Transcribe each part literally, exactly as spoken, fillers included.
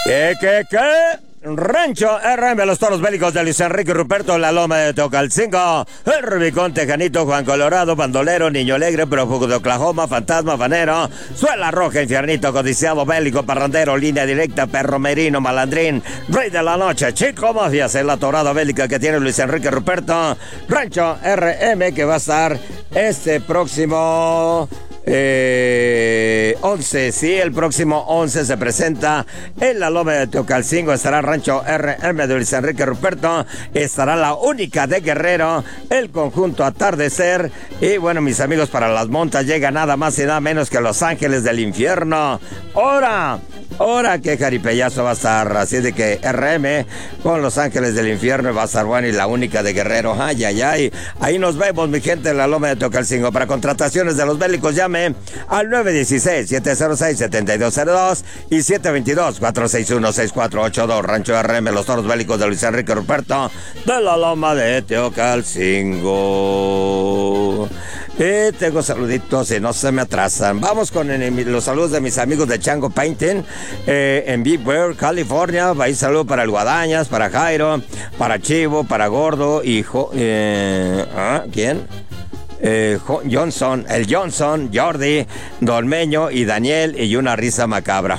¿Qué, qué, qué? Rancho R M, los toros bélicos de Luis Enrique Ruperto, la loma de Teocalcingo, el Rubicón, Tejanito, Juan Colorado, Bandolero, Niño Alegre, Prófugo de Oklahoma, Fantasma, Fanero, Suela Roja, Infiernito, Codiciado, Bélico, Parrandero, Línea Directa, Perro Merino, Malandrín, Rey de la Noche, Chico Mafias, en la torada bélica que tiene Luis Enrique Ruperto. Rancho R M, que va a estar este próximo... Eh, once, sí, el próximo once se presenta en la loma de Teocalcingo. Estará Rancho R M de Luis Enrique Ruperto, estará la única de Guerrero, el conjunto Atardecer. Y bueno, mis amigos, para las montas llega nada más y nada menos que Los Ángeles del Infierno. ¡Hora! Ahora que jaripellazo va a estar, así de que R M con Los Ángeles del Infierno va a estar bueno, y la única de Guerrero. Ay, ay, ay. Ahí nos vemos, mi gente, en la loma de Teocalcingo. Para contrataciones de los bélicos, llame al nueve uno seis, siete cero seis, siete dos cero dos y siete dos dos, cuatro seis uno, seis cuatro ocho dos. Rancho R M, los toros bélicos de Luis Enrique Ruperto, de la loma de Teocalcingo. Y tengo saluditos y no se me atrasan. Vamos con el, los saludos de mis amigos de Chango Painting eh, en Big Bear, California. Ahí saludo para el Guadañas, para Jairo, para Chivo, para Gordo y jo, eh, ¿ah? ¿Quién? Eh, Johnson, el Johnson, Jordi, Dolmeño y Daniel, y una risa macabra.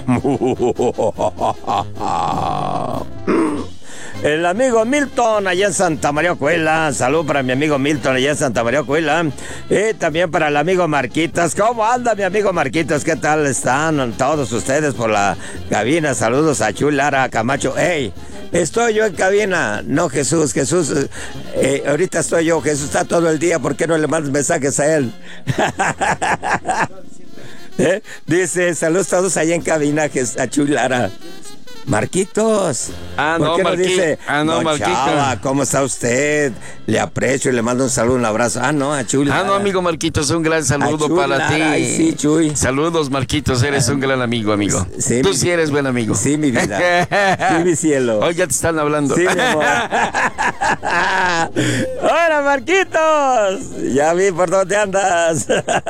El amigo Milton allá en Santa María Ocuela. Salud para mi amigo Milton allá en Santa María Ocuela. Y también para el amigo Marquitas. ¿Cómo anda mi amigo Marquitas? ¿Qué tal están todos ustedes por la cabina? Saludos a Chuy Lara Camacho. ¡Ey! Estoy yo en cabina. No, Jesús, Jesús. Eh, ahorita estoy yo. Jesús está todo el día. ¿Por qué no le mandas mensajes a él? ¿Eh? Dice, saludos todos allá en cabina a Chuy Lara. Marquitos. Ah, ¿por no, qué no Marqui... dice? Ah, no, no, Marquitos. Chava, ¿cómo está usted? Le aprecio y le mando un saludo, un abrazo. Ah, no, a Chuy Lara. Ah, no, amigo Marquitos, un gran saludo para Lara. ti. Ay, sí, Chuy. Saludos, Marquitos, eres un gran amigo, amigo. Sí, Tú mi... sí eres buen amigo. Sí, mi vida. Sí, mi cielo. Hoy ya te están hablando. Sí, mi amor. ¡Hola, Marquitos! Ya vi por dónde andas.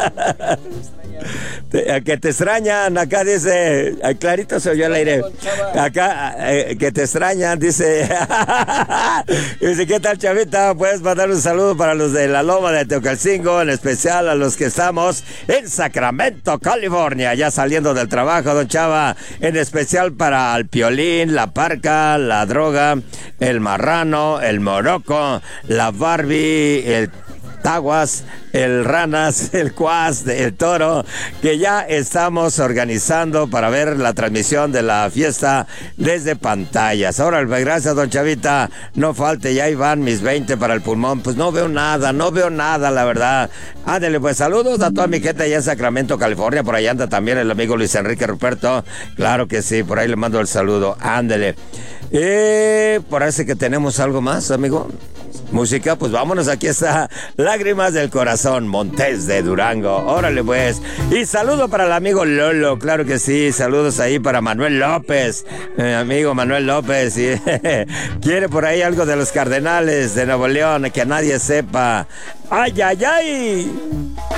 Te, que te extrañan, acá dice, clarito se oyó al aire. Acá, eh, que te extrañan, dice. Dice, ¿qué tal, Chavita? Puedes mandar un saludo para los de la loma de Teocalcingo, en especial a los que estamos en Sacramento, California, ya saliendo del trabajo, don Chava. En especial para el Piolín, la Parca, la Droga, el Marrano, el Morocco, la Barbie, el Taguas, el Ranas, el Cuas, el Toro, que ya estamos organizando para ver la transmisión de la fiesta desde pantallas. Ahora, gracias, don Chavita, no falte, ya ahí van mis veinte para el pulmón. Pues no veo nada, no veo nada, la verdad. Ándele, pues saludos a toda mi gente allá en Sacramento, California. Por ahí anda también el amigo Luis Enrique Ruperto. Claro que sí, por ahí le mando el saludo. Ándele. Y parece que tenemos algo más, amigo. Música, pues vámonos, aquí está Lágrimas del Corazón, Montes de Durango. Órale pues. Y saludo para el amigo Lolo, claro que sí. Saludos ahí para Manuel López, mi amigo Manuel López. ¿Sí? Quiere por ahí algo de los Cardenales de Nuevo León, que nadie sepa. ¡Ay, ay, ay!